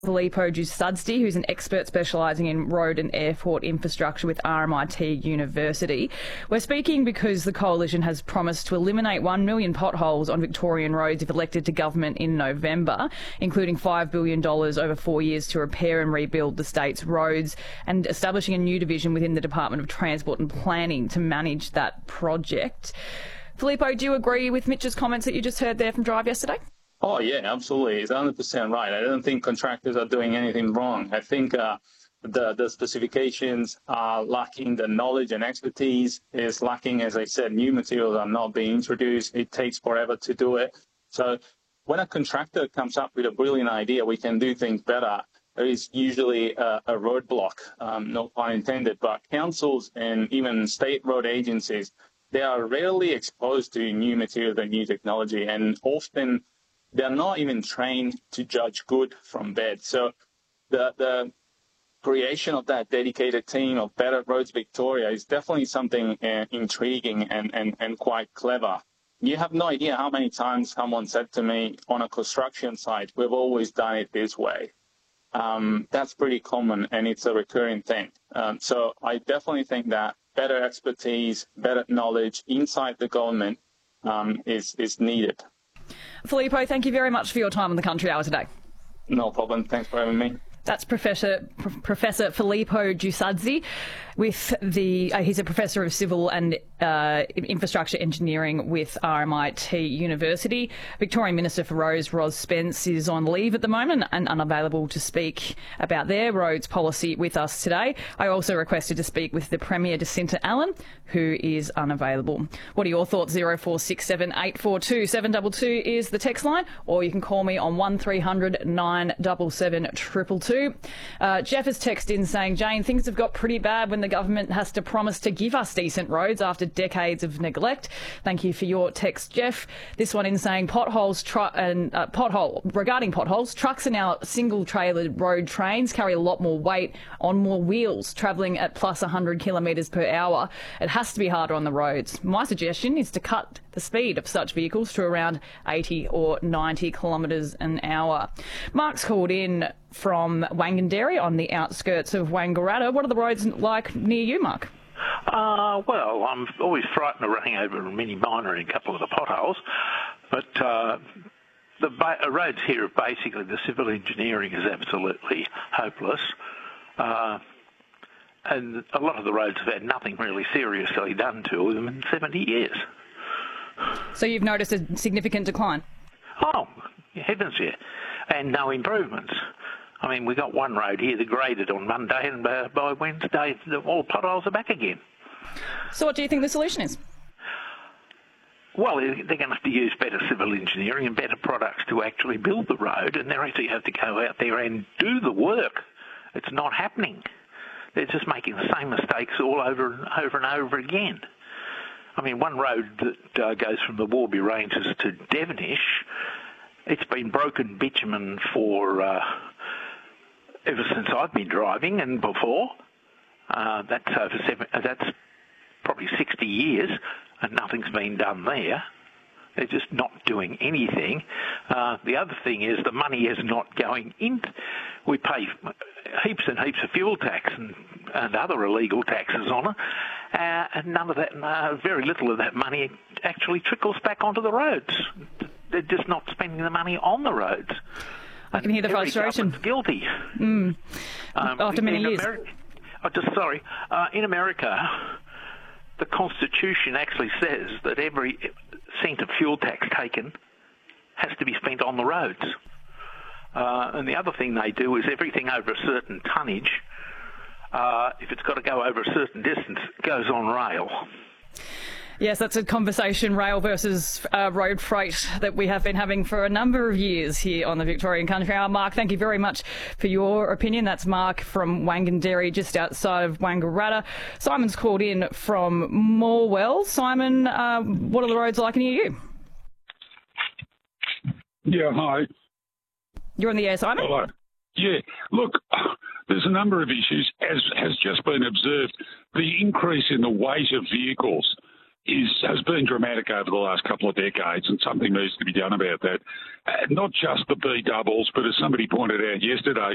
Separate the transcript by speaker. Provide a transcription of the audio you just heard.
Speaker 1: Filippo Giussazzi, who's an expert specialising in road and airport infrastructure with RMIT University. We're speaking because the Coalition has promised to eliminate 1 million potholes on Victorian roads if elected to government in November, including $5 billion over 4 years to repair and rebuild the state's roads, and establishing a new division within the Department of Transport and Planning to manage that project. Filippo, do you agree with Mitch's comments that you just heard there from Drive yesterday?
Speaker 2: Oh, yeah, absolutely. It's 100% right. I don't think contractors are doing anything wrong. I think the specifications are lacking the knowledge and expertise, is lacking, as I said, new materials are not being introduced. It takes forever to do it. So when a contractor comes up with a brilliant idea, we can do things better, there is usually a roadblock, no pun intended, but councils and even state road agencies, they are rarely exposed to new materials and new technology, and often they're not even trained to judge good from bad. So the creation of that dedicated team of Better Roads Victoria is definitely something intriguing and quite clever. You have no idea how many times someone said to me on a construction site, we've always done it this way. That's pretty common, and it's a recurring thing. So I definitely think that better expertise, better knowledge inside the government is needed.
Speaker 1: Filippo, thank you very much for your time on the Country Hour today.
Speaker 2: No problem. Thanks for having me.
Speaker 1: That's Professor Filippo Giussazzi. He's a professor of civil and infrastructure engineering with RMIT University. Victorian Minister for Roads, Ros Spence, is on leave at the moment and unavailable to speak about their roads policy with us today. I also requested to speak with the Premier, Jacinta Allan, who is unavailable. What are your thoughts? 0467 842 722 is the text line, or you can call me on 1300 977 222. Jeff has texted in saying, Jane, things have got pretty bad when the government has to promise to give us decent roads after decades of neglect. Thank you for your text, Jeff. This one in saying regarding potholes, trucks are now single-trailered road trains, carry a lot more weight on more wheels, travelling at plus 100 kilometres per hour. It has to be harder on the roads. My suggestion is to cut the speed of such vehicles to around 80 or 90 kilometres an hour. Mark's called in from Wanganderri on the outskirts of Wangaratta. What are the roads like near you, Mark?
Speaker 3: Well, I'm always frightened of running over a mini miner in a couple of the potholes, but the roads here are basically, the civil engineering is absolutely hopeless, and a lot of the roads have had nothing really seriously done to them in 70 years.
Speaker 1: So you've noticed a significant decline?
Speaker 3: Oh, heavens, yeah, and no improvements. I mean, we got one road here that graded on Monday, and by Wednesday, all potholes are back again.
Speaker 1: So what do you think the solution is?
Speaker 3: Well, they're going to have to use better civil engineering and better products to actually build the road, and they actually have to go out there and do the work. It's not happening. They're just making the same mistakes all over and over again. I mean, one road that goes from the Warby Ranges to Devonish, it's been broken bitumen for ever since I've been driving, and before. That's probably 60 years, and nothing's been done there. They're just not doing anything. The other thing is the money is not going in. We pay heaps and heaps of fuel tax and other illegal taxes on it, and none of that, very little of that money actually trickles back onto the roads. They're just not spending the money on the roads.
Speaker 1: I can hear the frustration.
Speaker 3: Guilty.
Speaker 1: After many years.
Speaker 3: In America, the Constitution actually says that every cent of fuel tax taken has to be spent on the roads. And the other thing they do is everything over a certain tonnage, if it's got to go over a certain distance, goes on rail.
Speaker 1: Yes, that's a conversation, rail versus road freight, that we have been having for a number of years here on the Victorian Country Hour. Mark, thank you very much for your opinion. That's Mark from Wanganderri, just outside of Wangaratta. Simon's called in from Morwell. Simon, what are the roads like near you?
Speaker 4: Yeah, hi.
Speaker 1: You're on the air, Simon?
Speaker 4: Hello. Yeah, look, there's a number of issues. As has just been observed, the increase in the weight of vehicles has been dramatic over the last couple of decades, and something needs to be done about that. Not just the B doubles, but as somebody pointed out yesterday,